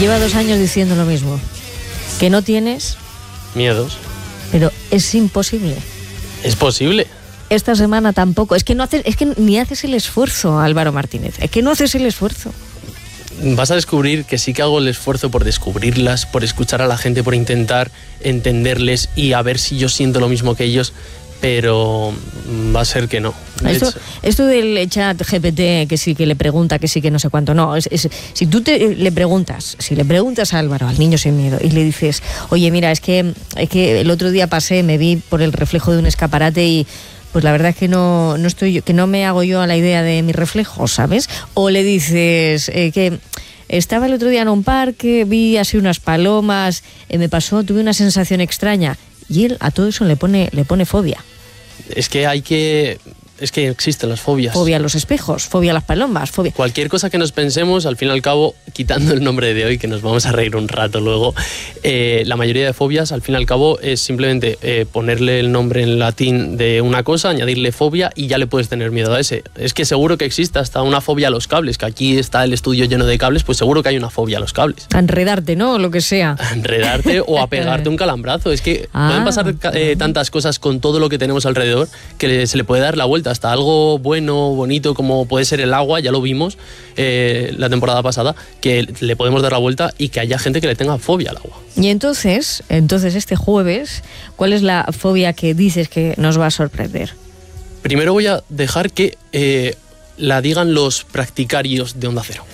lleva 2 años diciendo lo mismo. Que no tienes... miedos. Pero es imposible. Es posible. Esta semana tampoco. Es que ni haces el esfuerzo, Álvaro Martínez. Es que no haces el esfuerzo. Vas a descubrir que sí que hago el esfuerzo por descubrirlas, por escuchar a la gente, por intentar entenderles y a ver si yo siento lo mismo que ellos, pero va a ser que no. Esto del chat GPT, que sí que le pregunta, que sí que no sé cuánto, no. Si tú le preguntas a Álvaro, al niño sin miedo, y le dices, oye, mira, es que el otro día me vi por el reflejo de un escaparate y pues la verdad es que no me hago yo a la idea de mi reflejo, ¿sabes? O le dices que estaba el otro día en un parque, vi así unas palomas, tuve una sensación extraña, y él a todo eso le pone fobia. Es que existen las fobias. Fobia a los espejos, fobia a las palomas, fobia... Cualquier cosa que nos pensemos, al fin y al cabo, quitando el nombre de hoy, que nos vamos a reír un rato luego, la mayoría de fobias, al fin y al cabo, es simplemente ponerle el nombre en latín de una cosa, añadirle fobia y ya le puedes tener miedo a ese. Es que seguro que existe hasta una fobia a los cables, que aquí está el estudio lleno de cables, pues seguro que hay una fobia a los cables. A enredarte, ¿no? Lo que sea. A enredarte o a pegarte un calambrazo. Es que pueden pasar tantas cosas con todo lo que tenemos alrededor que se le puede dar la vuelta. Hasta algo bueno, bonito, como puede ser el agua, ya lo vimos la temporada pasada, que le podemos dar la vuelta y que haya gente que le tenga fobia al agua. Y entonces este jueves, ¿cuál es la fobia que dices que nos va a sorprender? Primero voy a dejar que la digan los practicarios de Onda Cero.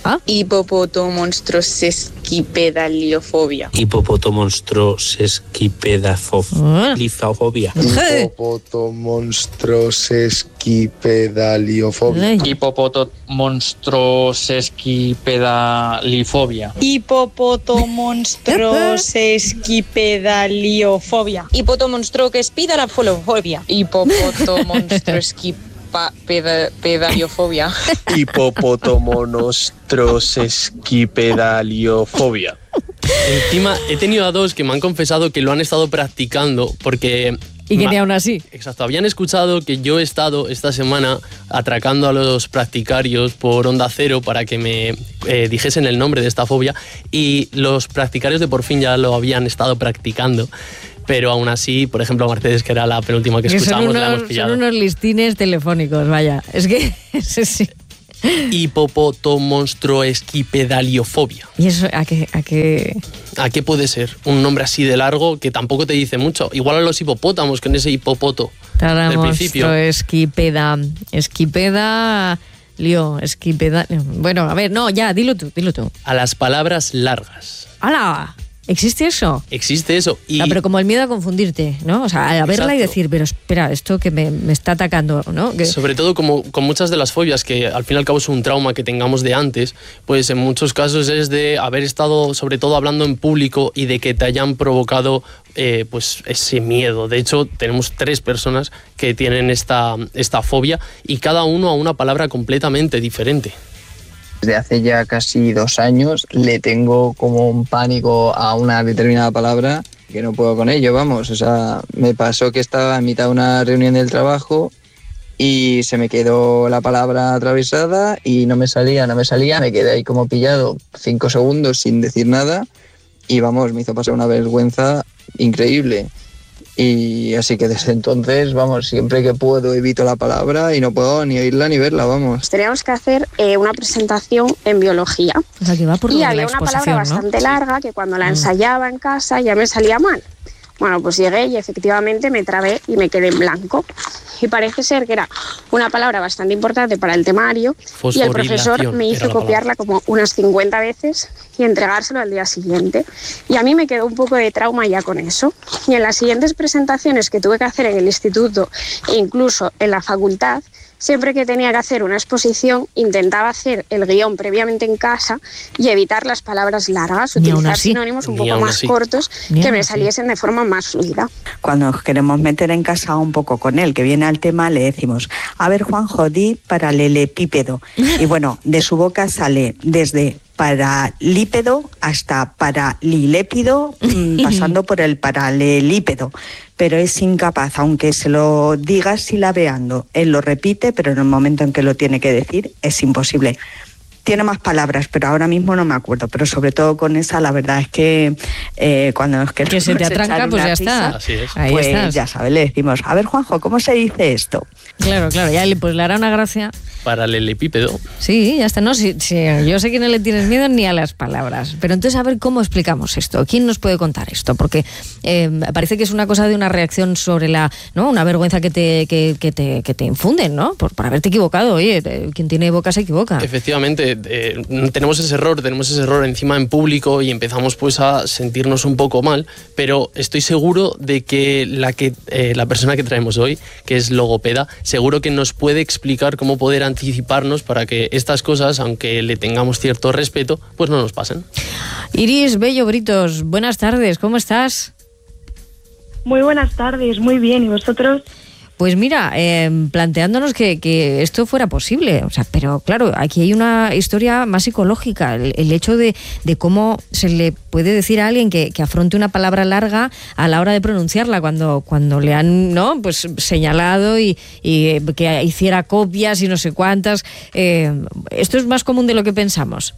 Hipopotomonstrosesquipedaliofobia. Hipopotomonstrosesquipedalifobia. Hipopotomonstrosesquipedaliofobia. Hipopotomonstrosesquipedalifobia. Hipopotomonstrosesquipedaliofobia. Hipotomonstrosesquipedalifobia. Hipopotomonstrosesquipedaliofobia. Hipopotomonstrosesquipedaliofobia. Encima he tenido a 2 que me han confesado que lo han estado practicando porque... Y que ni aún así. Exacto, habían escuchado que yo he estado esta semana atracando a los practicarios por Onda Cero para que me dijesen el nombre de esta fobia, y los practicarios de Por Fin ya lo habían estado practicando. Pero aún así, por ejemplo, a Mercedes, que era la penúltima que escuchábamos, la hemos pillado. Son unos listines telefónicos, vaya. Es que... sí. Hipopotomonstrosesquipedaliofobia. ¿Y eso a qué? ¿A qué puede ser? Un nombre así de largo que tampoco te dice mucho. Igual a los hipopótamos, con ese hipopoto del principio. Esquipeda. Bueno, a ver, no, ya, dilo tú. A las palabras largas. ¡Hala! ¿Existe eso? Existe eso. Pero como el miedo a confundirte, ¿no? O sea, a verla y decir, pero espera, esto que me está atacando, ¿no? Sobre todo como con muchas de las fobias, que al fin y al cabo es un trauma que tengamos de antes, pues en muchos casos es de haber estado sobre todo hablando en público y de que te hayan provocado pues ese miedo. De hecho, tenemos 3 personas que tienen esta fobia, y cada uno a una palabra completamente diferente. Desde hace ya casi 2 años le tengo como un pánico a una determinada palabra que no puedo con ello, vamos. O sea, me pasó que estaba en mitad de una reunión del trabajo y se me quedó la palabra atravesada y no me salía. Me quedé ahí como pillado 5 segundos sin decir nada y vamos, me hizo pasar una vergüenza increíble. Y así que desde entonces, vamos, siempre que puedo evito la palabra y no puedo ni oírla ni verla, vamos. Teníamos que hacer una presentación en biología. O sea, que va por y había una palabra bastante larga que cuando la ensayaba en casa ya me salía mal. Bueno, pues llegué y efectivamente me trabé y me quedé en blanco. Y parece ser que era una palabra bastante importante para el temario y el profesor me hizo copiarla como unas 50 veces y entregárselo al día siguiente. Y a mí me quedó un poco de trauma ya con eso. Y en las siguientes presentaciones que tuve que hacer en el instituto e incluso en la facultad, siempre que tenía que hacer una exposición, intentaba hacer el guión previamente en casa y evitar las palabras largas, utilizar sinónimos un poco más cortos que me saliesen de forma más fluida. Cuando nos queremos meter en casa un poco con él, que viene al tema, le decimos, a ver, Juanjo, di paralelepípedo. Y bueno, de su boca sale desde paralípedo hasta paralilépido, pasando por el paralelípedo. Pero es incapaz, aunque se lo diga silabeando, él lo repite, pero en el momento en que lo tiene que decir es imposible. tiene más palabras, pero ahora mismo no me acuerdo. Pero sobre todo con esa, la verdad es que cuando nos queremos que se te atranca, pues ya está. Así es. Ahí pues estás. ya sabes, le decimos, a ver, Juanjo, ¿cómo se dice esto? Claro, ya pues le hará una gracia. Paralelepípedo. Sí, ya está. No, sí, yo sé que no le tienes miedo ni a las palabras. Pero entonces, a ver cómo explicamos esto. ¿Quién nos puede contar esto? Porque parece que es una cosa de una reacción sobre una vergüenza que te infunden, ¿no? Por haberte equivocado. Oye, quien tiene boca se equivoca. Efectivamente, tenemos ese error encima en público y empezamos pues a sentirnos un poco mal, pero estoy seguro de que la persona que traemos hoy, que es logopeda, seguro que nos puede explicar cómo poder anticiparnos para que estas cosas, aunque le tengamos cierto respeto, pues no nos pasen. Iris Bello Britos, buenas tardes, ¿cómo estás? Muy buenas tardes, muy bien, ¿y vosotros? Pues mira, planteándonos que esto fuera posible, o sea, pero claro, aquí hay una historia más psicológica, el hecho de cómo se le puede decir a alguien que afronte una palabra larga a la hora de pronunciarla, cuando le han pues señalado y que hiciera copias y no sé cuántas. Esto es más común de lo que pensamos.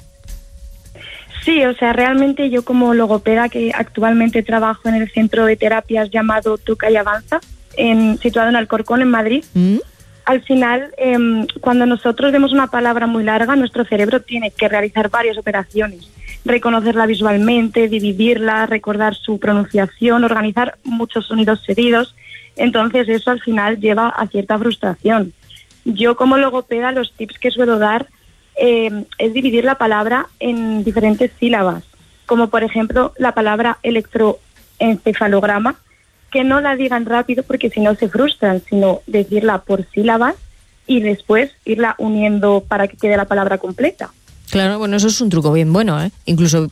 Sí, o sea, realmente yo como logopeda, que actualmente trabajo en el centro de terapias llamado Toca y Avanza, situado en Alcorcón, en Madrid. Al final, cuando nosotros vemos una palabra muy larga, nuestro cerebro tiene que realizar varias operaciones, reconocerla visualmente, dividirla, recordar su pronunciación, organizar muchos sonidos seguidos. Entonces eso al final lleva a cierta frustración. Yo como logopeda, los tips que suelo dar es dividir la palabra en diferentes sílabas, como por ejemplo la palabra electroencefalograma, que no la digan rápido porque si no se frustran, sino decirla por sílabas y después irla uniendo para que quede la palabra completa. Claro, bueno, eso es un truco bien bueno, ¿eh? Incluso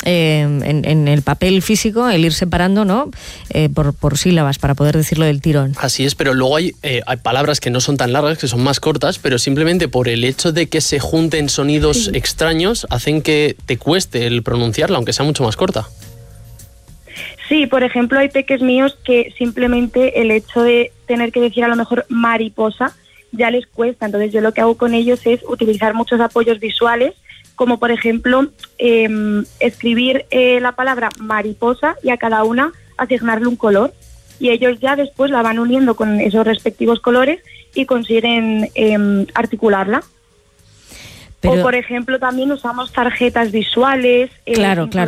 en el papel físico, el ir separando, ¿no? Por sílabas para poder decirlo del tirón. Así es, pero luego hay palabras que no son tan largas, que son más cortas, pero simplemente por el hecho de que se junten sonidos extraños hacen que te cueste el pronunciarla, aunque sea mucho más corta. Sí, por ejemplo, hay peques míos que simplemente el hecho de tener que decir a lo mejor mariposa ya les cuesta. Entonces yo lo que hago con ellos es utilizar muchos apoyos visuales, como por ejemplo escribir la palabra mariposa y a cada una asignarle un color. Y ellos ya después la van uniendo con esos respectivos colores y consiguen articularla. Pero... O, por ejemplo, también usamos tarjetas visuales. Claro.